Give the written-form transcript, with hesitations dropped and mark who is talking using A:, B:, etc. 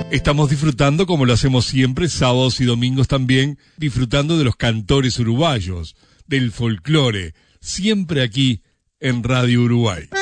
A: Estamos disfrutando, como lo hacemos siempre, sábados y domingos también, disfrutando de los cantores uruguayos, del folclore, siempre aquí en Radio Uruguay.